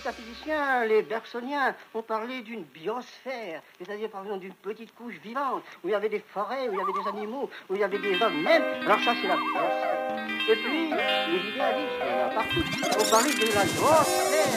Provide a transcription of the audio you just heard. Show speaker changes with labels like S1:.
S1: métaphysiciens, les bergsoniens, ont parlé d'une biosphère, c'est-à-dire par exemple d'une petite couche vivante, où il y avait des forêts, où il y avait des animaux, où il y avait des hommes même. Alors ça, c'est la biosphère. Et puis, les idéalistes, il y en a partout, ont parlé de la noosphère.